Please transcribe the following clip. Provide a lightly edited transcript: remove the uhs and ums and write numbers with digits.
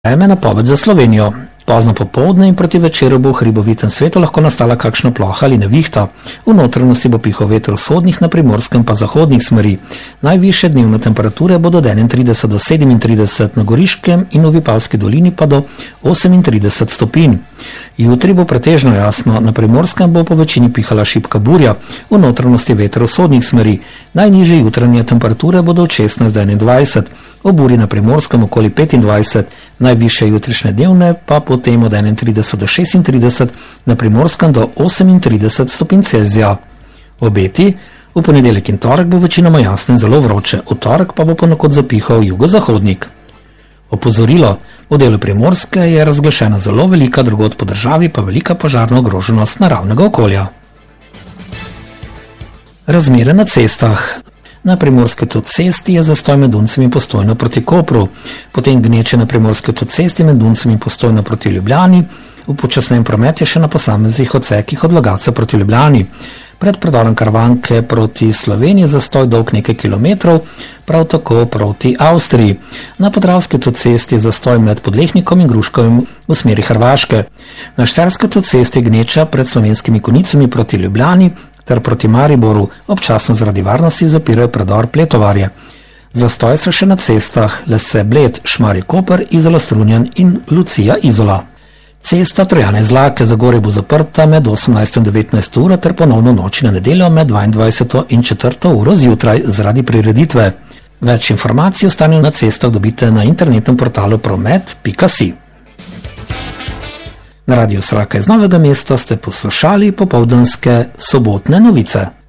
Vreme napoved za Slovenijo. Pozno popoldne in proti večeru bo v hribovitem svetu lahko nastala kakšna ploha ali nevihta. V notranjosti bo pihal veter vzhodnih, na primorskem pa zahodnih smeri. Najvišje dnevne temperature bodo od 31 do 37 na Goriškem in v Vipavski dolini pa do 38 stopinj. Jutri bo pretežno jasno, na primorskem bo po večini pihala šibka burja, v notranjosti veter vzhodnih smeri. Najnižje jutranje temperature bodo od 16 do 21, ob burji na primorskem okoli 25, najvišje jutrišnje dnevne pa potem od 31 do 36, na primorskem do 38 stopinj Celzija. Obeti: v ponedeljek in torek bo večinoma jasno in zelo vroče, v torek pa bo ponekod zapihal jugozahodnik. Opozorilo: v delu Primorske je razglašena zelo velika, drugod po državi pa velika požarna ogroženost naravnega okolja. Razmere na cestah. Na primorski avtocesti je zastoj med Duncem in Postojno proti Kopru, potem gneče na primorski avtocesti med Duncem in Postojno proti Ljubljani, upočasnjen promet je še na posameznih odsekih od Logatca proti Ljubljani. Pred predorom Karavanke proti Sloveniji je zastoj dolg nekaj kilometrov, prav tako proti Avstriji. Na podravski avtocesti je zastoj med Podlehnikom in Gruškovim v smeri Hrvaške. Na štajerski avtocesti je gneča pred Slovenskimi Konicami proti Ljubljani ter proti Mariboru, občasno zaradi varnosti zapirajo predor Pletovarje. Zastoj so še na cestah Lesce Bled, Šmarje Koper, Izola Strunjan in Lucija Izola. Cesta Trojane-Zlake Zagorje bo zaprta med 18 in 19 uro ter ponovno noči na nedeljo med 22 in 4 uro zjutraj zaradi prireditve. Več informacij o stanju na cestah dobite na internetnem portalu promet.si. Na Radiu Sraka iz Novega mesta ste poslušali popoldanske sobotne novice.